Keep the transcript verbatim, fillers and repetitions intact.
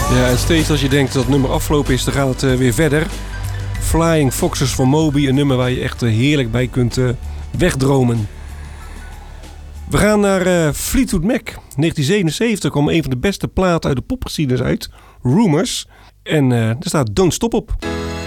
Ja, en steeds als je denkt dat het nummer afgelopen is, dan gaat het uh, weer verder. Flying Foxes van Moby, een nummer waar je echt uh, heerlijk bij kunt uh, wegdromen. We gaan naar uh, Fleetwood Mac. negentien zevenenzeventig kwam een van de beste platen uit de popgeschiedenis uit. Rumours. En uh, er staat Don't Stop op.